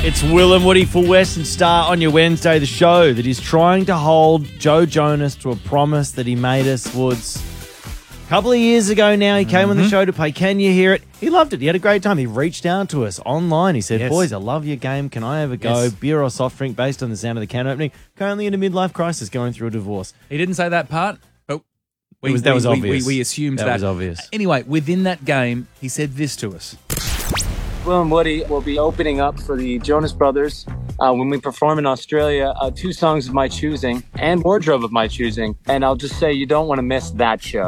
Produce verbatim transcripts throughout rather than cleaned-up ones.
It's Will and Woody for Western Star on your Wednesday, the show that is trying to hold Joe Jonas to a promise that he made us, Woods. A couple of years ago now, he came mm-hmm. on the show to play Can You Hear It? He loved it. He had a great time. He reached out to us online. He said, yes. boys, I love your game. Can I have a go? Yes. Beer or soft drink based on the sound of the can opening. Currently in a midlife crisis, going through a divorce. He didn't say that part, but we, it was, that we, was we, obvious. We, we assumed that. That was obvious. Anyway, within that game, he said this to us. Will and Woody will be opening up for the Jonas Brothers uh, when we perform in Australia. Uh, two songs of my choosing and wardrobe of my choosing. And I'll just say you don't want to miss that show.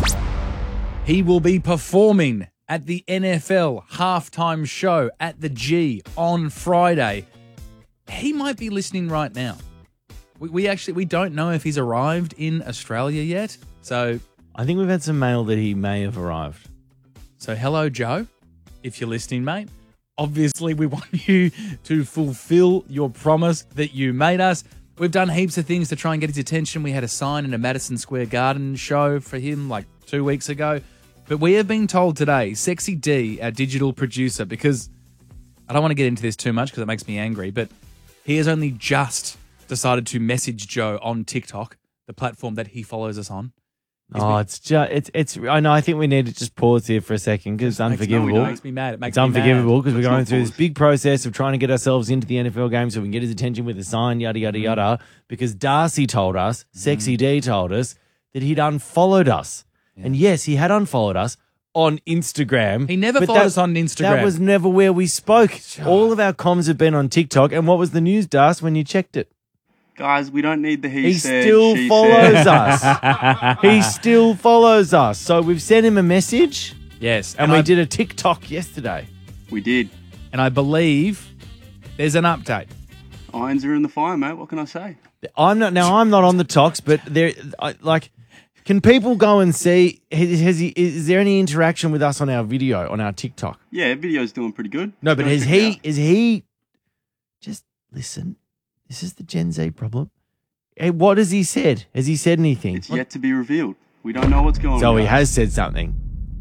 He will be performing at the N F L halftime show at the G on Friday. He might be listening right now. We, we actually we don't know if he's arrived in Australia yet. So I think we've had some mail that he may have arrived. So hello, Joe. If you're listening, mate, obviously we want you to fulfill your promise that you made us. We've done heaps of things to try and get his attention. We had a sign in a Madison Square Garden show for him like two weeks ago. But we have been told today, Sexy D, our digital producer, because I don't want to get into this too much because it makes me angry, but he has only just decided to message Joe on TikTok, the platform that he follows us on. He's oh, been, it's just, it's, it's, I know, I think we need to just pause here for a second because it's unforgivable. No, it makes me mad. It makes it's me unforgivable because we're going through pause. this big process of trying to get ourselves into the N F L game so we can get his attention with a sign, yada, yada, mm. yada. Because Darcy told us, mm. Sexy D told us, that he'd unfollowed us. Yeah. And yes, he had unfollowed us on Instagram. He never followed that, us on Instagram. That was never where we spoke. Sure. All of our comms have been on TikTok. And what was the news, Darcy, when you checked it? Guys, we don't need the he, he said, still she follows said. us. He still follows us. So we've sent him a message. Yes. And, and we I, did a TikTok yesterday. We did. And I believe there's an update. Irons are in the fire, mate. What can I say? I'm not now. I'm not on the talks, but there, I, like, can people go and see? Has, has he? Is there any interaction with us on our video on our TikTok? Yeah, video's doing pretty good. No, but is he? Is he? Just listen. This is the Gen Z problem. Hey, what has he said? Has he said anything? It's yet to be revealed. We don't know what's going so on. So he guys. has said something.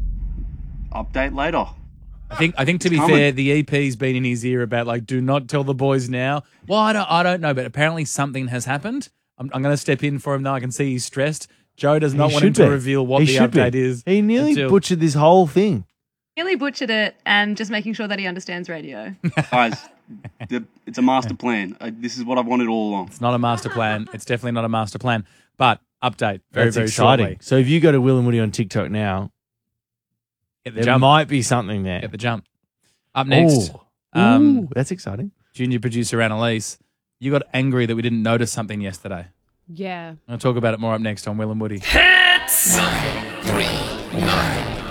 Update later. I think. I think to it's be coming. fair, the E P's been in his ear about like, do not tell the boys now. Well, I don't. I don't know, but apparently something has happened. I'm, I'm going to step in for him now. I can see he's stressed. Joe does not he want him to be. reveal what he the update be. is. He nearly until... butchered this whole thing. Nearly butchered it, and just making sure that he understands radio. Guys, the, it's a master plan. Uh, this is what I've wanted all along. It's not a master plan. It's definitely not a master plan. But update very, That's very exciting. shortly. So if you go to Will and Woody on TikTok now, Get the there jump. might be something there. Get the jump. Up next, Ooh. um, Ooh, that's exciting. Junior producer Annalise, you got angry that we didn't notice something yesterday. Yeah. I'll talk about it more up next on Will and Woody. Hits! Nine, three, nine.